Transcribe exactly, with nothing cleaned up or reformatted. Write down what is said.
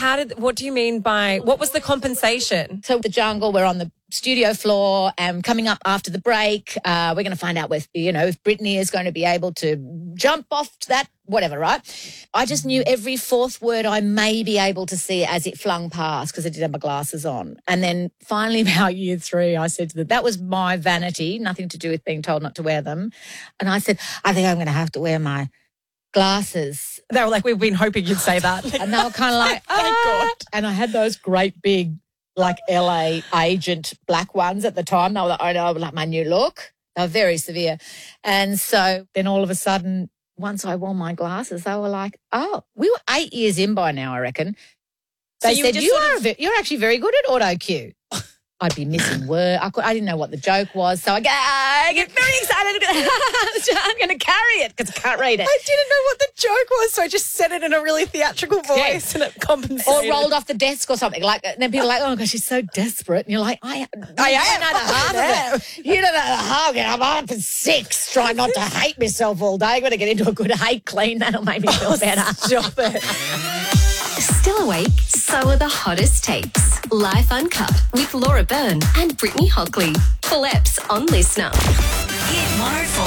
how did, what do you mean by, what was the compensation? So the jungle, we're on the studio floor and coming up after the break, uh, we're going to find out with, you know, if Brittany is going to be able to jump off that, whatever, right? I just knew every fourth word I may be able to see as it flung past because I did have my glasses on. And then finally about year three, I said to them, that was my vanity, nothing to do with being told not to wear them. And I said, I think I'm going to have to wear my glasses. They were like, we've been hoping you'd say that. And they were kind of like, oh, my God. And I had those great big, like L A agent black ones at the time. They were like, oh, no, like my new look. They were very severe. And so then all of a sudden, once I wore my glasses, they were like, oh, we were eight years in by now, I reckon. So They you were said, just you sort are of- a ve- you're actually very good at auto cue. I'd be missing word. I, could, I didn't know what the joke was. So I get, I get very excited. I'm going to carry it because I can't read it. I didn't know what the joke was, so I just said it in a really theatrical voice Yeah. and it compensated. Or rolled off the desk or something. Like, and then people are like, oh, gosh, she's so desperate. And you're like, I, I you am. don't know the half of it. You don't know the half of it. I'm up at six trying not to hate myself all day. I'm going to get into a good hate clean. That'll make me feel better. Stop it. Still awake? So are the hottest tapes. Life Uncut with Laura Byrne and Brittany Hockley. Full eps on Listener. Hit one oh four.